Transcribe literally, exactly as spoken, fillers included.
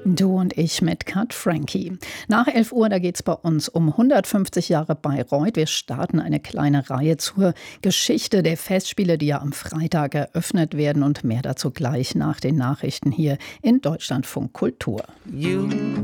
Du und ich mit Kat Frankie. Nach elf Uhr, da geht es bei uns um hundertfünfzig Jahre Bayreuth. Wir starten eine kleine Reihe zur Geschichte der Festspiele, die ja am Freitag eröffnet werden. Und mehr dazu gleich nach den Nachrichten hier in Deutschlandfunk Kultur. You